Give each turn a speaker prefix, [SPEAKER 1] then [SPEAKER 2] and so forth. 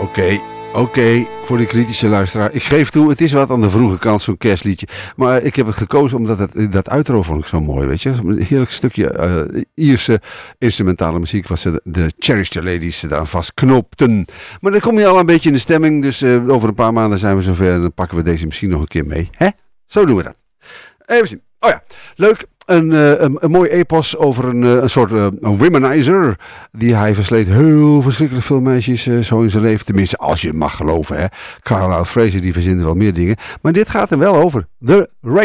[SPEAKER 1] Oké, voor de kritische luisteraar. Ik geef toe, het is wat aan de vroege kant, zo'n kerstliedje. Maar ik heb het gekozen omdat dat outro vond ik zo mooi, weet je. Een heerlijk stukje Ierse instrumentale muziek, wat ze de Cherished Ladies daar vast knopten. Maar dan kom je al een beetje in de stemming, dus over een paar maanden zijn we zover en dan pakken we deze misschien nog een keer mee. Hè? Zo doen we dat. Even zien. Oh ja, leuk. Een mooi epos over een soort womanizer. Hij versleet heel verschrikkelijk veel meisjes zo in zijn leven. Tenminste, als je het mag geloven. Hè. Carlisle Fraser die verzint wel meer dingen. Maar dit gaat er wel over. The Race.